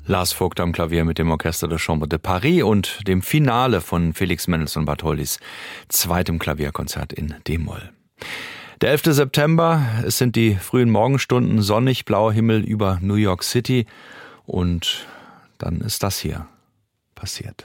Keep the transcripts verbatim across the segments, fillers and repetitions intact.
Lars Vogt am Klavier mit dem Orchester de Chambre de Paris und dem Finale von Felix Mendelssohn Bartholdys zweitem Klavierkonzert in D-Moll. Der elfte September, es sind die frühen Morgenstunden, sonnig, blauer Himmel über New York City und dann ist das hier passiert.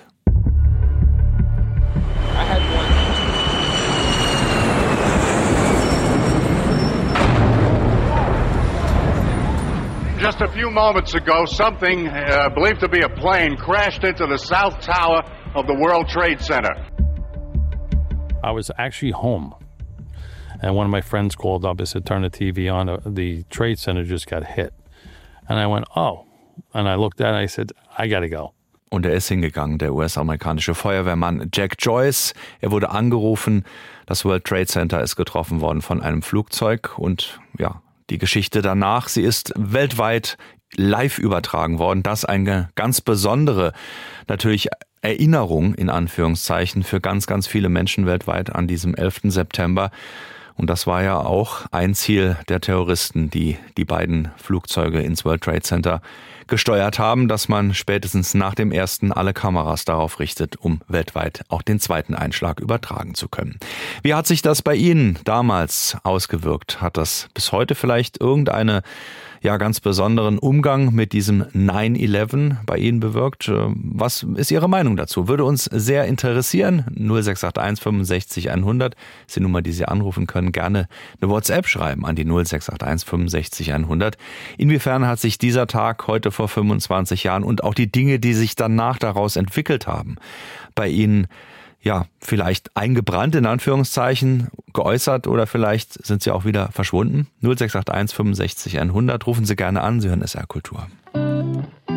Just a few moments ago, something uh, believed to be a plane crashed into the south tower of the World Trade Center. I was actually home, and one of my friends called up and said, turn the T V on, the Trade Center just got hit. And I went, oh. And I looked at it and I said, I gotta go. Und er ist hingegangen, der U S-amerikanische Feuerwehrmann Jack Joyce. Er wurde angerufen, das World Trade Center ist getroffen worden von einem Flugzeug und ja, die Geschichte danach, sie ist weltweit live übertragen worden. Das eine ganz besondere, natürlich Erinnerung in Anführungszeichen für ganz, ganz viele Menschen weltweit an diesem elften September. Und das war ja auch ein Ziel der Terroristen, die die beiden Flugzeuge ins World Trade Center gesteuert haben, dass man spätestens nach dem ersten alle Kameras darauf richtet, um weltweit auch den zweiten Einschlag übertragen zu können. Wie hat sich das bei Ihnen damals ausgewirkt? Hat das bis heute vielleicht irgendeine ja ganz besonderen Umgang mit diesem nine eleven bei Ihnen bewirkt? Was ist Ihre Meinung dazu? Würde uns sehr interessieren. null sechs acht eins fünfundsechzig hundert ist die Nummer, die Sie anrufen können. Gerne eine WhatsApp schreiben an die null sechs acht eins fünfundsechzig hundert. Inwiefern hat sich dieser Tag heute vor fünfundzwanzig Jahren und auch die Dinge, die sich danach daraus entwickelt haben, bei Ihnen ja, vielleicht eingebrannt in Anführungszeichen geäußert oder vielleicht sind sie auch wieder verschwunden? null sechs acht eins fünfundsechzig hundert. Rufen Sie gerne an, Sie hören S R Kultur.